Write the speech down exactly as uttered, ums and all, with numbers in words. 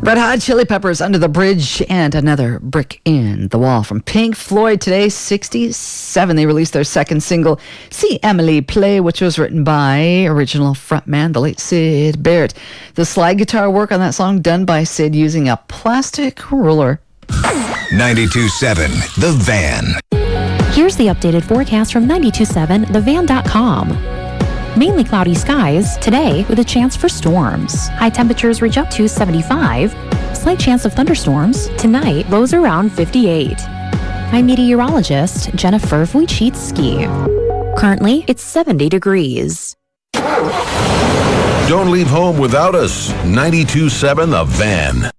Red Hot Chili Peppers, Under the Bridge, and Another Brick in the Wall. From Pink Floyd today, sixty-seven. They released their second single, See Emily Play, which was written by original frontman, the late Syd Barrett. The slide guitar work on that song done by Syd using a plastic ruler. ninety-two point seven The Van. Here's the updated forecast from ninety-two point seven the van dot com. Mainly cloudy skies today with a chance for storms. High temperatures reach up to seventy-five. Slight chance of thunderstorms. Tonight, lows around fifty-eight. I'm meteorologist Jennifer Wojcicki. Currently, it's seventy degrees. Don't leave home without us. ninety-two point seven The Van.